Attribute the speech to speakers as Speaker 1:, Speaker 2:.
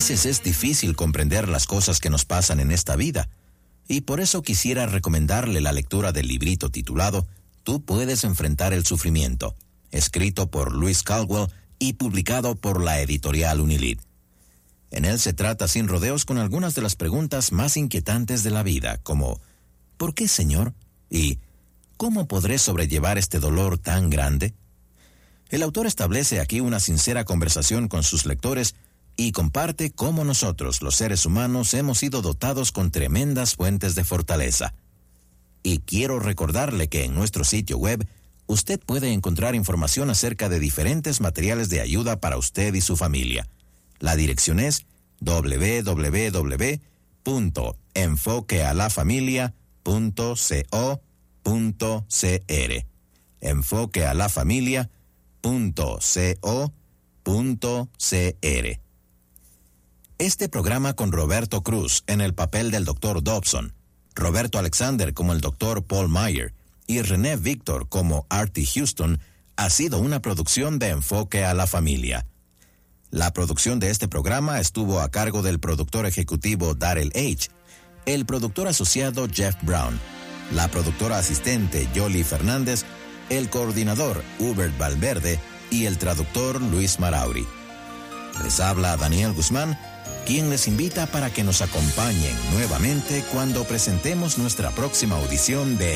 Speaker 1: veces es difícil comprender las cosas que nos pasan en esta vida, y por eso quisiera recomendarle la lectura del librito titulado Tú puedes enfrentar el sufrimiento, escrito por Lewis Caldwell y publicado por la editorial Unilid. En él se trata sin rodeos con algunas de las preguntas más inquietantes de la vida, como ¿por qué, Señor? Y ¿cómo podré sobrellevar este dolor tan grande? El autor establece aquí una sincera conversación con sus lectores y comparte cómo nosotros, los seres humanos, hemos sido dotados con tremendas fuentes de fortaleza. Y quiero recordarle que en nuestro sitio web usted puede encontrar información acerca de diferentes materiales de ayuda para usted y su familia. La dirección es www.enfoquealafamilia.co.cr. enfoquealafamilia.co.cr. Este programa con Roberto Cruz en el papel del Dr. Dobson, Roberto Alexander como el Dr. Paul Meyer y René Víctor como Artie Houston ha sido una producción de Enfoque a la Familia. La producción de este programa estuvo a cargo del productor ejecutivo Darrell H., el productor asociado Jeff Brown, la productora asistente Yoli Fernández, el coordinador Hubert Valverde y el traductor Luis Marauri. Les habla Daniel Guzmán, quien les invita para que nos acompañen nuevamente cuando presentemos nuestra próxima audición de